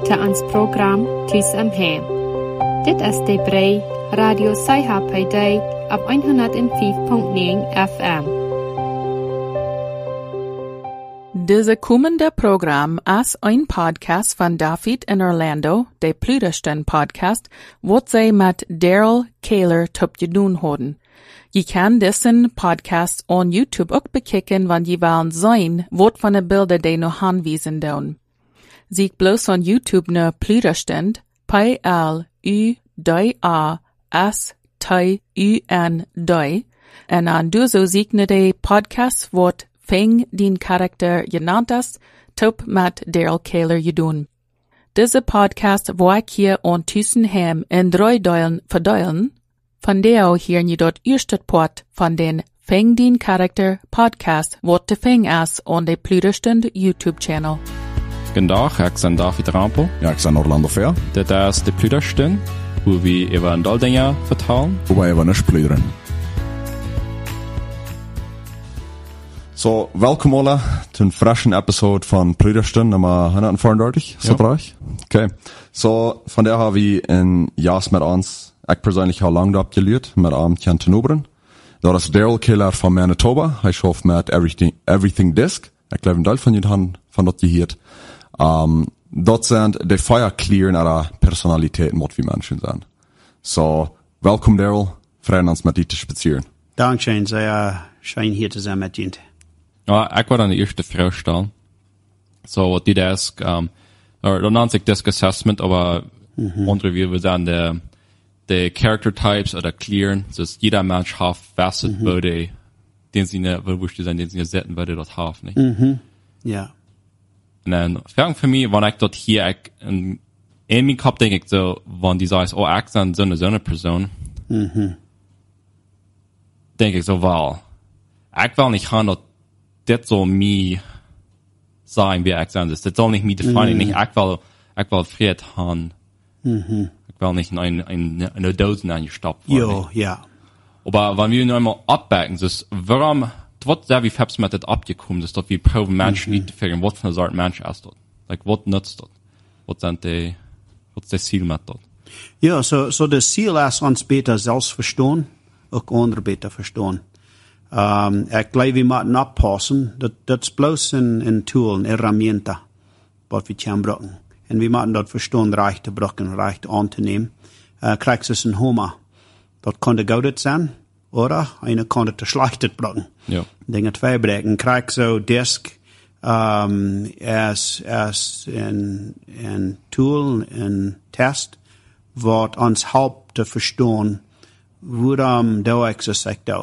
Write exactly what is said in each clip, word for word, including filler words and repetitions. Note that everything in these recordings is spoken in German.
te ons program Thuis am Heim. Dit is de Brei Radio Sci-Fi op honderdvijf komma negen F M. Deze komende program is een podcast van David en Orlando, de Pludersten podcast, wat zij met Daryl Kaler top je doen houden. Je kan deze podcast on YouTube ook bekijken, want je willen zien wat van de beelden die nog aanwijzen doen. Zie bloos on YouTube naar Pludersten, P L U D A S T U N D, en aan du zo zie je de podcast wat Fing din karakter genannt ist, top met Daryl Kaler je doen. Deze podcast wil ik hier on tussen hem in drie delen verdelen. Van deel hier je dat eerste part van den Fing din karakter podcast wat te Fing is on de Pludersten YouTube channel. Goedendag, ik ben David Rampel. Ja, ik ben Orlando Fair. Dit is de Pludersten, hoe we over een dal dingen vertellen. Hoe wij over niet pluderen. So, welkom alle to een frischen episode van Pludersten nummer honderdvierendertig, zo terug. Oké. So, van der hebben we een jas met ons. Ik persoonlijk heel lang dat geleerd, met hem te tenuberen. Dat is Daryl Kaler van Manitoba. Hij schoof met Everything, Everything Disc. Ik geloof een deel van jullie han van dat je hiert. Um, dat zijn de fire clear naar de personaliteit wat we mensen zijn. So, welkom Daryl. Vrijen ons met die te spazieren. Dankzij, zij zijn hier te zijn met je. Ja, ik wil dan de eerste vraag stellen. So, wat die desk, um, or dan nannt ik desk assessment, aber mm-hmm. andere wir zijn de, de character types oder clearen, dus jeder Mensch hat facet mm-hmm. würde, den sie ne, wo wusste sein, den sie ne setzen würde, dort haben, nicht? Mhm. Ja. Und dann, Fragen für mich, wenn ich dort hier, ich, in, in meinem Kopf denke ich so, wenn die sagt, oh, ich bin so eine, so eine Person, mhm. denke ich so, well, ich will nicht haben, dass das soll mir sein, wie ich sein ist. Das soll nicht mir definieren. Mhm. Ich will, ich will Fried haben. Mhm. Ich will nicht in ein, ein, eine Dose eingestopft werden. Jo, ja. Aber wenn wir nur einmal abbacken, ist, warum, was sehr wie Fabs mit das abgekommen ist, dass wir proben Menschen nicht zu figuren, was für eine Art Mensch ist dort. Like, was nutzt dort? Was sind die, was ist das Ziel mit dort? Ja, so, so das Ziel ist, uns besser selbst verstehen, auch andere besser verstehen. Um, ik glaube, we moeten oppassen. Dat, dat is bloos een, een tool, een herramienta, wat we kunnen gebruiken. En we moeten dat verstaan recht te gebruiken, recht aan te nemen. Uh, krijg je een homa. Dat kan de goud zijn, of een kan het te slecht gebruiken. Ja. Dingen twee breken. Krijg zo disk, um, als, als een, een tool, een test, wat ons helpt te verstaan, waarom doe ik zo zeg doe.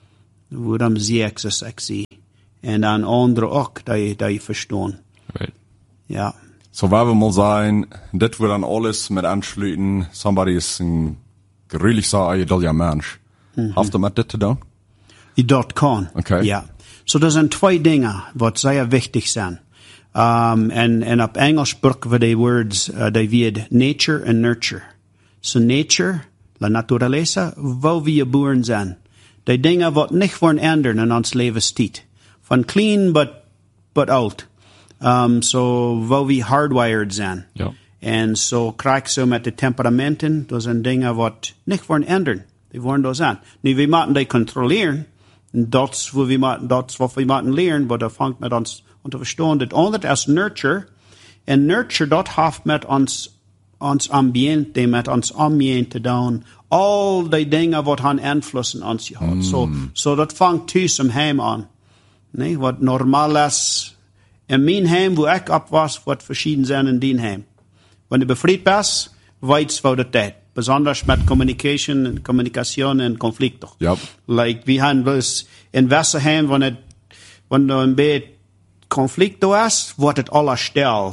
Waarom zie ik zo sexy? En dan anderen ook, dat je, dat je verstaan. Right. Ja. So, waar we mal zijn, dit wordt dan alles met aansluiten. Somebody is een gruwelijk saai, dolja mens. Mm-hmm. Heeft dat met dit te doen? Dat kan. Okay. Ja. So, er zijn twee dingen, wat zeer wichtig zijn. Um, en, en op Engels gebruiken we die words, uh, die weer nature en nurture. So, nature, la naturaleza, waar we geboren zijn. Die dingen wat niet worden ändern in ons levenstijd. Van clean, but, but oud. Um, so, waar we hardwired zijn. Ja. En zo krijg je met de temperamenten, dat zijn dingen wat niet worden ändern. Die worden daar zijn. Nu, we moeten die controleren. Dat is wat we moeten, dat is wat we moeten leren, maar dat vangt met ons om te verstaan. Dat andere is nurture. En nurture, dat heeft met ons ons ambiente, met ons ambiente doen. Al die dingen wat han invloed in ons gehad. Mm. So, so dat vangt thuis om heim aan. Nee, wat normaal is in mijn heim, waar ik op was, wat verschieden zijn in die heim. Wanneer je bevrijd bent, weet je wat het is. Besonders met communication, communication en conflicten. Yep. Like, we hebben dus in Westerheim, wanneer, wanneer een beetje conflict is, wordt het alle stil.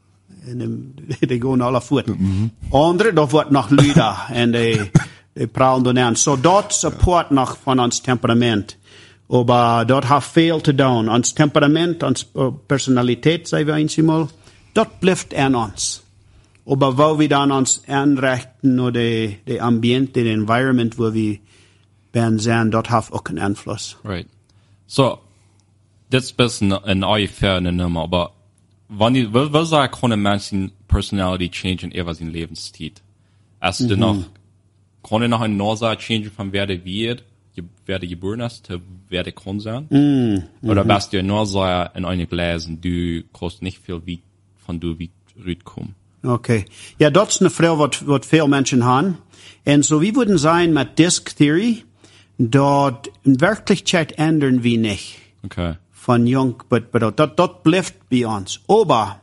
En die gaan alle voort. Mm-hmm. Andere, dat wordt nog luider. En die, die pralen dan aan. So, dat support nog van ons temperament. Maar dat heeft veel te doen. Ons temperament, ons personaliteit, zei we eens eenmaal, dat blijft aan ons. Maar waar we dan ons aanrichten naar de, de ambiente, de environment waar we ben zijn, dat heeft ook een invloed. Right. So, dit is best een, een eigen nummer, aber wann die, was sagen können Menschen personality change in ever sein Lebensstil. Als du noch, kann er noch ein Nasa change von wer der wird, wer der geboren ist, zu wer der kann sein? Mm. Oder bist du ein Nasa in eine Gläsen, du kannst nicht viel wie, von du wie rütkommen. Okay. Ja, das ist eine Frage, was, was viele Menschen haben. Und so, wir würden sagen, mit Disk Theory, dort in Wirklichkeit ändern wir nicht. Okay. Von jung, aber das, das bleibt bei uns. Aber,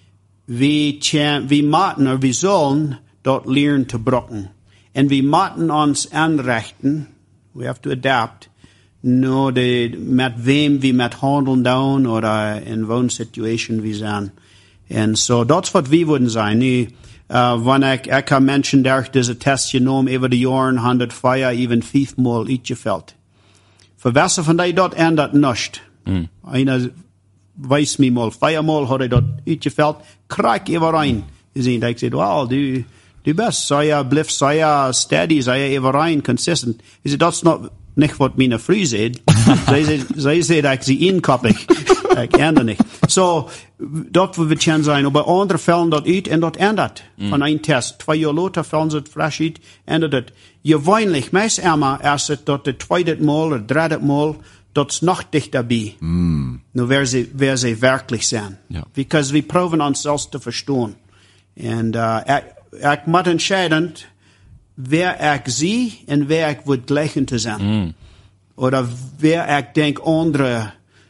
wir, wir machen, oder wir sollen dort lernen zu brocken. Und wir machen uns anrichten, we have to adapt, nur de, mit wem wir mit handeln down oder in welchen Situation wir sind. Und so, das was wir würden sein. Nu, uh, wenn ich, ich habe Menschen, durch diese Tests genommen, über die Jahren, hundert Feier, even fünfmal uitgefällt. Für was von die dort ändert nichts. Mm. Einer weiß mir mal, viermal hat er dort uitgefällt, krieg ich rein. Ich sage, wow, du, du bist, sei ja, bleib, sei ja steady, sei ja rein, consistent. Ich sage, das ist noch nicht, was meine Frau sagt. Sie sagt, ich sie inkoppig. Ich ändere nicht. So, dort wird es sein, aber andere fällen dort uit und dort ändert. Mm. Von einem Test. Zwei Jahre später fällen sie frisch uit, ändert es. Gewöhnlich, meist immer, erst dort das zweite Mal oder dritte Mal, dort ist noch dichter dabei. Mm. Nur wer sie, wer sie wirklich sind. Ja. Because wir proben uns selbst zu verstehen. Und, uh, ich, ich muss entscheiden, wer ich sie und wer ich wird gleichen zu sein. Mm. Oder wer ich denke, andere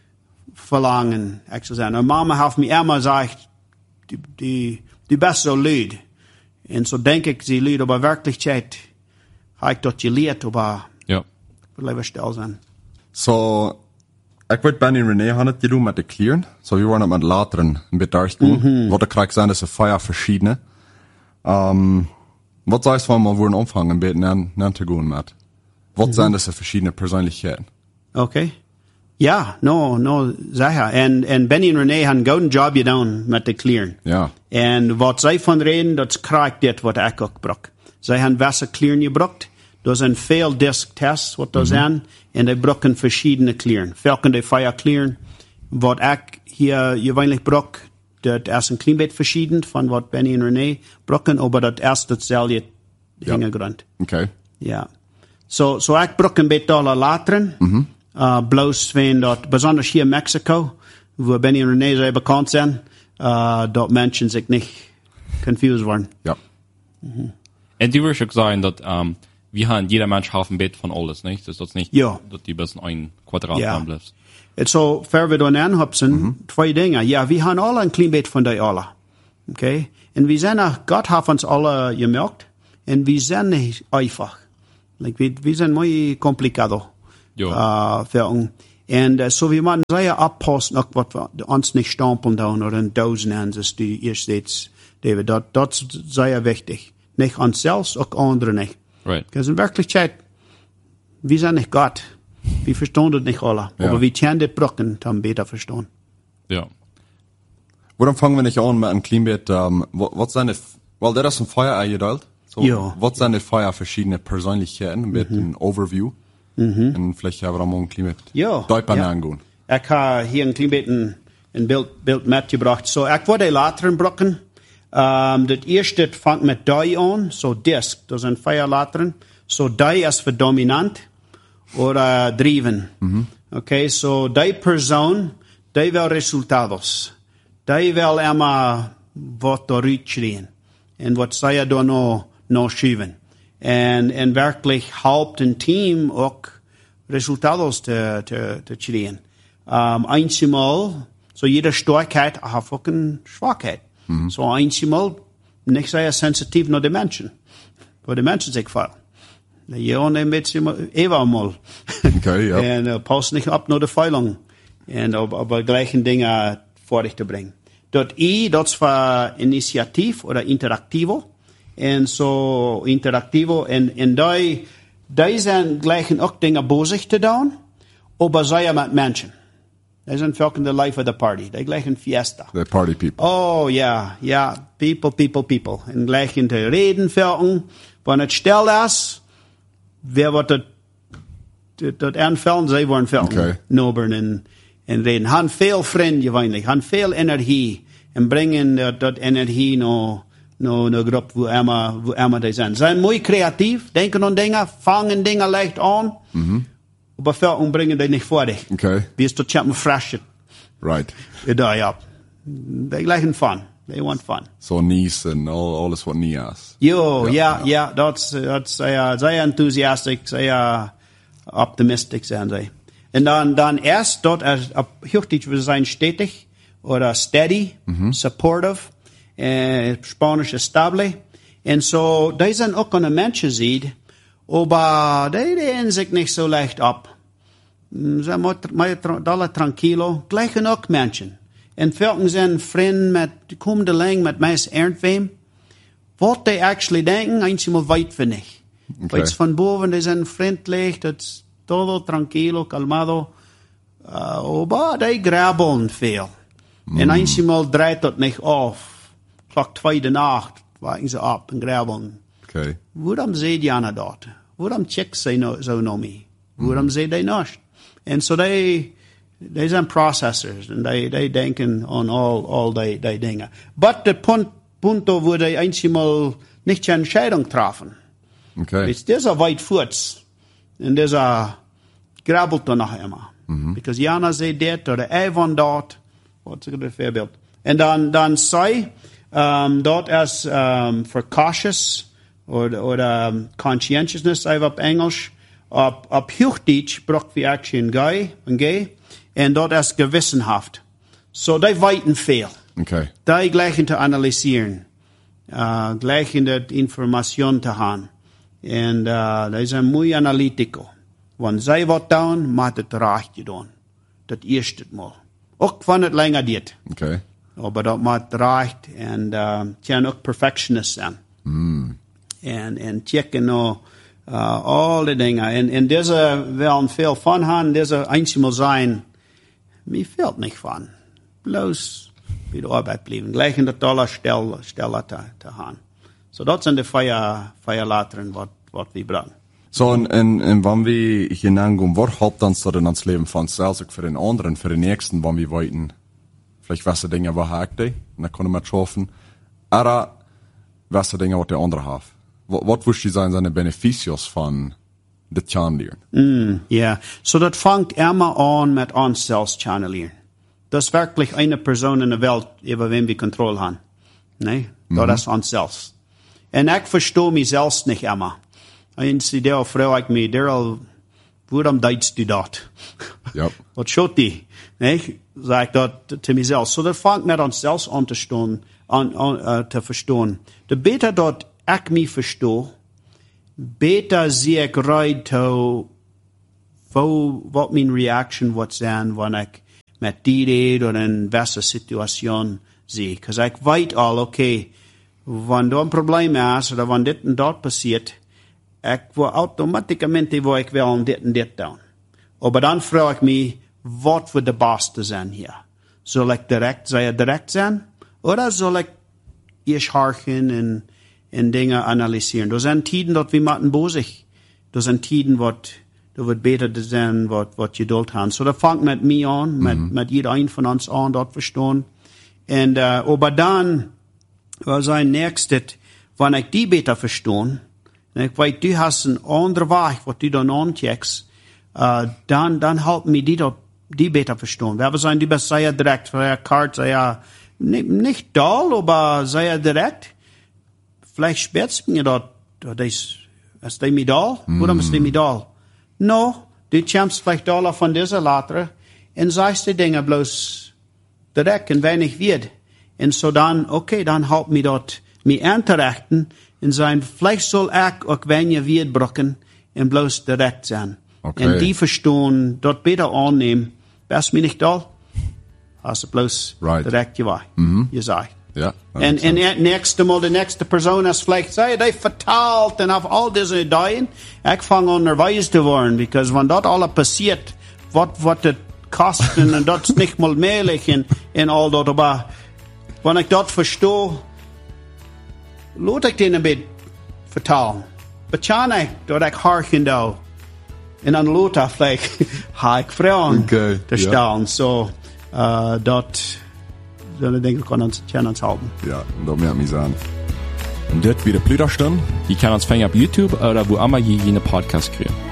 verlangen, ich zu sein. Und Mama hat mir immer gesagt, die, die, die bist so lüd. Und so denke ich, sie lüd, aber Wirklichkeit habe ich dort gelehrt, aber ja. will lieber still sein. So, ich würde Benny und René haben die mit den Clearen. So, wir wollen mit Lateren ein bisschen durchgehen. Mhm. Was ich sein, das sind vier verschiedene. Um, was sagst du, wenn wir wollen anfangen, ein bisschen näher zu gehen mit? Was mhm. sind das verschiedene Persönlichkeiten? Okay. Ja, no, no, sicher. Und, und Benny und René haben einen guten Job getan mit den Clearen. Ja. Und was sie von reden, das kriegt das, was ich auch brauche. Sie haben Wasser Clearen gebraucht. Das sind viel Disk-Tests, was das sind. Und die brauchen verschiedene Clearen. Welchen die Feier Clearen. Was ich hier gewöhnlich brauche, das ist ein klein bisschen verschieden von was Benny und René brauchen, aber das erste dasselbe Hintergrund. Okay. Ja. So, so ich brauche ein bisschen alle Lateren. Mhm. Uh, bloß wenn dort, besonders hier in Mexiko, wo Benny und René sehr bekannt sind, uh, dort Menschen sich nicht confused werden. Ja. Mhm. Und die würde ich sagen, dass, um, wir haben, jeder Mensch hat ein Bett von alles, nicht? Das ist nicht, ja. dass die bis ein Quadrat ja. haben bleibt. Und so, fair wir dann anhupsen, mhm. zwei Dinge. Ja, wir haben alle ein klein Bett von der alle. Okay? Und wir sind, Gott hat uns alle gemerkt, und wir sind nicht einfach. Like, wir, wir sind muy complicado. Ja. Uh, und uh, so wie man sehr abpassen, auch was wir uns nicht stampeln down oder in Dosen an, das die ihr seht, David, das, das ist sehr wichtig. Nicht uns selbst, auch andere nicht. Right. Because in Wirklichkeit, wir sind nicht Gott. Wir verstehen das nicht alle. Ja. Aber wir können das brauchen, um besser verstehen. Ja. Warum fangen wir nicht an mit einem Kleinbett, um, was sind die, weil der ist ein Feuer eingeteilt. So, ja. Was sind die Feuer verschiedene Persönlichkeiten, mit einem mhm. Overview? Mhm. Und vielleicht haben wir mal ein klein bisschen ja, Deutschland ja. angehen. Ich habe hier ein klein bisschen ein Bild, Bild mitgebracht. So, ich würde Lateren brauchen. Um, das erste fängt mit D an, so Disk, das sind vier Lateren. So D ist für dominant oder driven. Mhm. Okay, so die Person, die will Resultados. Die will immer was da rüberschreien. Und was sie da noch, noch schieben. Und, und wirklich helpt ein Team auch Resultados zu, zu, zu schreien. Um, einmal, so jede Starkheit hat auch eine Schwachheit. Mhm. So einmal nicht sehr sensitiv nach den Menschen. Weil die Menschen sich fallen. Ja, und dann wird es immer, immer mal. Okay, ja. Und uh, passt nicht ab nach der Feilung. Und aber, aber gleichen Dinge vor dich zu bringen. Dort I, das ist für Initiativ oder Interaktivo. Und so Interaktivo. Und, und die, die sind gleichen auch Dinge bei sich zu tun, aber sei mit Menschen. Die sind für the life of the party. Die gleichen Fiesta. The party people. Oh, ja, ja. People, people, people. Und gleichen zu reden für wenn es still ist, wer wird das, das anfällen, sie wollen fällen. Okay. Nobern und, und reden. Han viel Freunde gewöhnlich, han viel Energie. en brengen dat, dat energie naar, naar de groep wo immer, wo immer die zijn. Zijn mooi creatief, denken aan dingen, vangen dingen leicht aan, mm-hmm. aber veel brengen die niet voor dich. Okay. Wie is dat je me frasht. Right. Ja, ja. Die leggen fun. They want fun. So nice and all, alles wat nie is. Jo, ja, ja, dat is zeer, zeer enthusiastic, zeer optimistisch zijn zij. En dan, dan eerst dat er op Hochdeutsch we zijn stetig, oder steady, mm-hmm. supportive, eh, Spanisch stable. En zo, die zijn ook een mensen ziet, aber die deen zich niet zo leicht op. Ze zijn maar tranquilo, gleichen ook mensen. En velken zijn vrienden met, komen de lang met mij ernstweem. Wat die actually denken, eindelijk weit vind ik. Okay. Weits van boven, die zijn vriendelijk, dat is todo tranquilo, calmado. Uh, aber die grabbeln veel. Mm. En eindelijk draait dat niet af. Klok twee de nacht, waken ze op en grabbeln. Okay. Waarom zei die aan dat? Waarom check ze no, zo naar mij? Waarom mm. zei die niet? En zo die... They zijn processors en die, die denken aan al, al die, die dingen. Maar de punt, punto wo die eenmaal niet een entscheidung treffen. Okay. It's, there's a weit voets. En there's a grabbelt er nog immer. Mm-hmm. Because Jana zei dat, oder hij van dat. Wat is het voorbeeld? En dan, dan zei, um, dat is um, for cautious, oder, oder um, conscientiousness, even op Engels. Op, op Hochdeutsch braucht wir actually een guy, een gay. En dat is gewissenhaft. So, die weten veel. Okay. Die gleichen te analyseren. Uh, gleichen de informatie te gaan. En uh, die zijn mooi analytico. Want zij wat doen, moet het recht doen. Dat eerste mal. Ook van het langer dit. Okay. Maar dat moet recht. En uh, kan ook perfectionist zijn. Mm. En, en checken nou, uh, al die dingen. En, en deze willen veel van gaan. Deze eenmaal zijn. Mir fehlt nicht von. Bloß bei der Arbeit bleiben. Gleich in der toller Stelle, Stelle zu, zu haben. So, das sind die Feier, Feierlateren, was, was wir brauchen. So, en, en, en wanneer we hineingehen, wat helpt ons dat in ons leven van zelfs ook voor den anderen, voor de nächsten, wanneer we weten, vielleicht welche Dinge wat haakt die, en dan kunnen we het schaffen. Oder welche Dinge wat de andere heeft. Wat, wat wist je zijn zijn de beneficios van dit channelieren? Mm, ja, so dat vangt immer an mit uns selbst channelieren. Das ist wirklich eine Person in der Welt, über wen wir Kontrolle haben. Nee, mm-hmm. Das ist uns selbst. Und ich verstehe mich selbst nicht immer. Und sie der frage ich mich, Daryl, warum deitst du das? Yep. Was schaut die? Nee, sag ich das zu mir selbst. So das fängt mit uns selbst an zu, stehen, an, an, uh, zu verstehen. De beter dat ich mich verstehe, beter zie ik right to wat mijn reaction wordt zijn wanneer ik met die red of in welke situation zie. Because ik weet al, oké, okay, wanneer er een probleem is, of wanneer dit en dat passiert, ik wil automatisch wil ik wel dit en dit doen. Maar dan vraag ik me, wat wordt de beste zijn hier? Zal ik direct, zal je direct zijn? Of zal ik eerst harken en en dingen analyseren. Er zijn tijden dat we moeten bozig. Er zijn tijden wat, dat wordt beter te zijn wat, wat je dult hebt. So dat vangt met mij aan, met, mm-hmm. met iedereen van ons aan, dat verstaan. En, uh, maar dan, wat zijn nächste, wanneer ik die beter verstaan, en ik weet, du hast een andere weg, wat du dan aanchecks, uh, dan, dan helpt me die, dat, die beter verstaan. We zijn die best sehr direkt, sehr kart, sehr, nicht, nicht doll, aber sehr direkt. Vielleicht spät mir dort, das ist die Medaille, mm. oder ist die Medaille? No, du kämpfst vielleicht Dollar von dieser Latre und sagst die Dinge bloß direkt und wenig wird. Und so dann, okay, dann halt mir dort, mir anzurechten und sein, vielleicht soll ich auch weniger wird brücken und bloß direkt sein. Okay. Und die verstehen, dort besser annehmen, wär's mir nicht da, hast du bloß right. direkt gesagt, mm-hmm. gesagt. Ja. En, en het nächste Mal, de nächste Person is vielleicht, sei, die vertaalt en auf all diese Ideen, ich fange an nervös zu worden, because wenn das alles passiert, wat, wat het kosten, en dat is nicht mal möglich, en, en all dat, aber, wenn ich das verstehe, laat ich den ein bisschen vertalen. Betjan ich, dat ich harken da, en dan laat ich vielleicht, ha ich Frauen, okay. te stellen, so, uh, dat, dann denke ich, kann uns, kann uns helfen. Ja, da mehr mich sagen. Und das wieder Plüderstunde. Je kann uns fangen auf YouTube oder wo immer je jene Podcast kriegen.